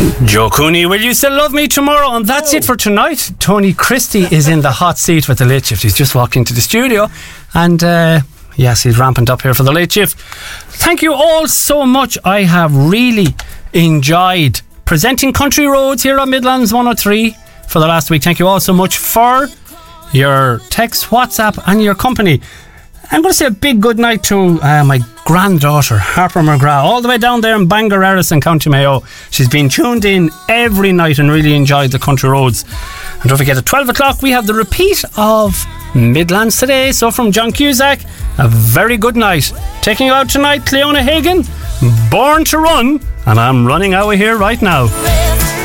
Joe Cooney, will you still love me tomorrow? And that's it for tonight. Tony Christie is in the hot seat with the late shift. He's just walked into the studio and yes, he's ramping up here for the late shift. Thank you all so much. I have really enjoyed presenting Country Roads here on Midlands 103 for the last week. Thank you all so much for your text, WhatsApp and your company. I'm going to say a big good night to my granddaughter, Harper McGrath, all the way down there in Bangor, Erris in County Mayo. She's been tuned in every night and really enjoyed the Country Roads. And don't forget, at 12 o'clock we have the repeat of Midlands Today. So from John Cusack, a very good night. Taking you out tonight, Cleona Hagan, Born to Run, and I'm running out of here right now.